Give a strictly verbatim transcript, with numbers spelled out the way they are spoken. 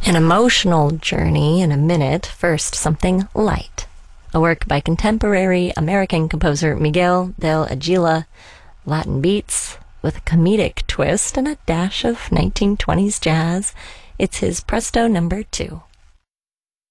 An emotional journey in a minute. First, something light. A work by contemporary American composer Miguel del Aguila. Latin beats with a comedic twist and a dash of nineteen twenties jazz. It's his Presto number two.